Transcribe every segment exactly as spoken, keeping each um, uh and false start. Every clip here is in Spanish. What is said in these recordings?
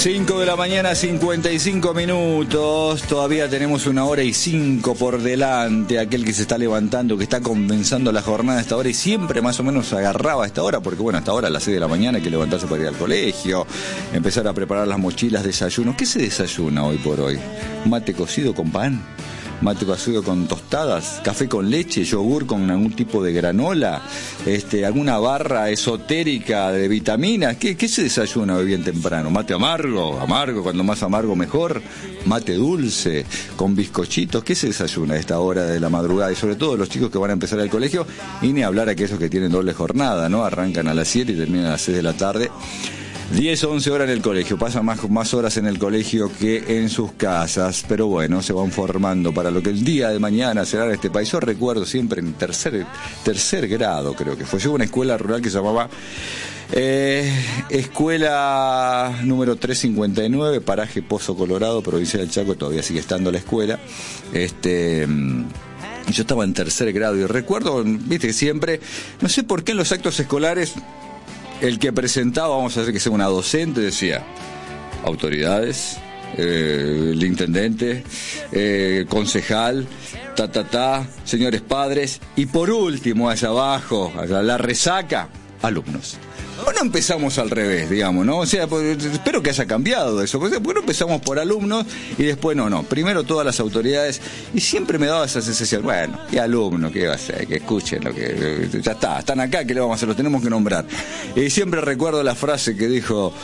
cinco de la mañana, cincuenta y cinco minutos. Todavía tenemos una hora y cinco por delante. Aquel que se está levantando, que está comenzando la jornada a esta hora y siempre más o menos agarraba a esta hora, porque bueno, hasta ahora a las seis de la mañana hay que levantarse para ir al colegio, empezar a preparar las mochilas, desayuno. ¿Qué se desayuna hoy por hoy? ¿Mate cocido con pan? ¿Mate cocido con tostadas? ¿Café con leche? ¿Yogur con algún tipo de granola? Este, ¿alguna barra esotérica de vitaminas? ¿Qué, qué se desayuna hoy bien temprano? ¿Mate amargo? ¿Amargo? Cuando más amargo mejor. ¿Mate dulce? ¿Con bizcochitos? ¿Qué se desayuna a esta hora de la madrugada? Y sobre todo los chicos que van a empezar al colegio, y ni hablar a aquellos que tienen doble jornada, ¿no? Arrancan a las siete y terminan a las seis de la tarde. diez o once horas en el colegio, pasan más, más horas en el colegio que en sus casas, pero bueno, se van formando para lo que el día de mañana será en este país. Yo recuerdo siempre en tercer, tercer grado, creo que fue, yo una escuela rural que se llamaba eh, Escuela número trescientos cincuenta y nueve, paraje Pozo Colorado, provincia del Chaco, todavía sigue estando la escuela. Este... Yo estaba en tercer grado y recuerdo, viste, que siempre, no sé por qué en los actos escolares, el que presentaba, vamos a hacer que sea una docente, decía autoridades, eh, el intendente, eh, concejal, ta, ta, ta, señores padres, y por último, allá abajo, allá la resaca, alumnos. ¿Por qué no empezamos al revés, digamos, no? O sea, pues, espero que haya cambiado eso. ¿Por qué no empezamos por alumnos y después no, no? Primero todas las autoridades, y siempre me daba esa sensación, bueno, ¿qué alumno? ¿Qué va a ser? Que escuchen lo que... Ya está, están acá, ¿qué le vamos a hacer? Los tenemos que nombrar. Y siempre recuerdo la frase que dijo,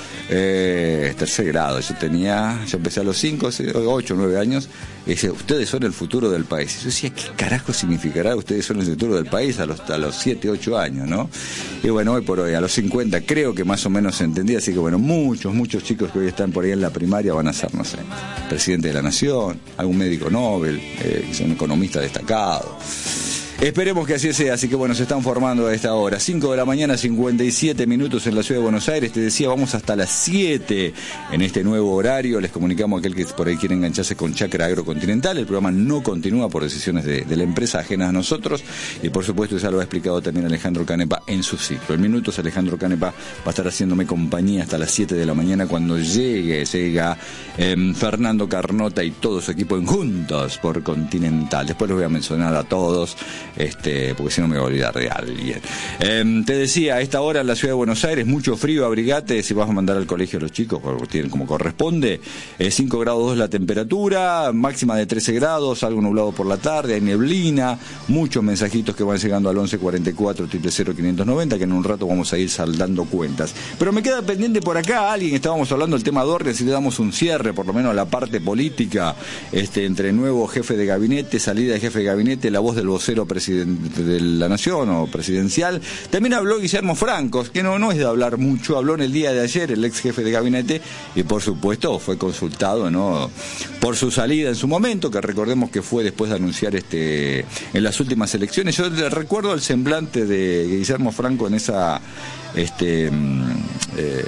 eh, tercer grado, yo tenía, yo empecé a los cinco, ocho, nueve años, y dice, ustedes son el futuro del país. Y yo decía, ¿qué carajo significará ustedes son el futuro del país a los, a los siete, ocho años, no? Y bueno, hoy por hoy, a los cincuenta, creo que más o menos se entendía, así que bueno, muchos, muchos chicos que hoy están por ahí en la primaria van a ser, no sé, presidente de la nación, algún médico Nobel, eh, un economista destacado. Esperemos que así sea, así que bueno, se están formando a esta hora. cinco de la mañana, cincuenta y siete minutos en la ciudad de Buenos Aires. Te decía, vamos hasta las siete en este nuevo horario. Les comunicamos a aquel que por ahí quiere engancharse con Chacra Agrocontinental. El programa no continúa por decisiones de, de la empresa ajenas a nosotros. Y por supuesto, ya lo ha explicado también Alejandro Canepa en su ciclo. En minutos, Alejandro Canepa va a estar haciéndome compañía hasta las siete de la mañana cuando llegue, llega eh, Fernando Carnota y todo su equipo en Juntos por Continental. Después los voy a mencionar a todos. Este, porque si no me voy a olvidar de alguien. Eh, te decía, a esta hora en la ciudad de Buenos Aires, mucho frío, abrigate si vas a mandar al colegio a los chicos, porque tienen como corresponde. Eh, cinco grados dos la temperatura, máxima de trece grados, algo nublado por la tarde, hay neblina, muchos mensajitos que van llegando al once cuarenta y cuatro, cero cero cero, quinientos noventa, que en un rato vamos a ir saldando cuentas. Pero me queda pendiente por acá alguien, estábamos hablando del tema Dornes, si le damos un cierre, por lo menos a la parte política, este, entre nuevo jefe de gabinete, salida de jefe de gabinete, la voz del vocero presidente de la nación o presidencial. También habló Guillermo Francos, que no, no es de hablar mucho, habló en el día de ayer el ex jefe de gabinete y por supuesto fue consultado, ¿no?, por su salida en su momento, que recordemos que fue después de anunciar este en las últimas elecciones. Yo recuerdo el semblante de Guillermo Franco en esa este eh,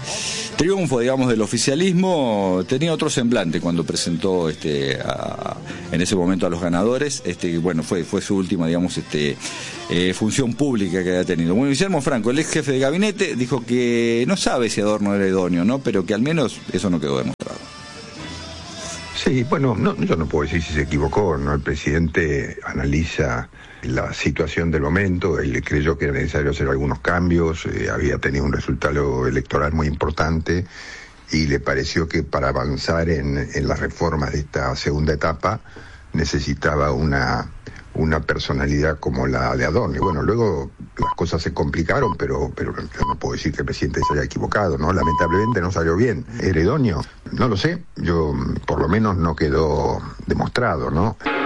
triunfo, digamos, del oficialismo. Tenía otro semblante cuando presentó este a, en ese momento a los ganadores. Este bueno, fue fue su última, digamos, este eh, función pública que había tenido. Bueno, Guillermo Franco, el ex jefe de gabinete, dijo que no sabe si Adorno era idóneo, ¿no?, pero que al menos eso no quedó demostrado. Sí, bueno, no, yo no puedo decir si se equivocó, ¿no? El presidente analiza la situación del momento, él creyó que era necesario hacer algunos cambios, eh, había tenido un resultado electoral muy importante y le pareció que para avanzar en, en las reformas de esta segunda etapa necesitaba una, una personalidad como la de Adorno. Y bueno, luego las cosas se complicaron, pero, pero yo no puedo decir que el presidente se haya equivocado, ¿no? Lamentablemente no salió bien. ¿Era idóneo? No lo sé, yo por lo menos no quedó demostrado, ¿no?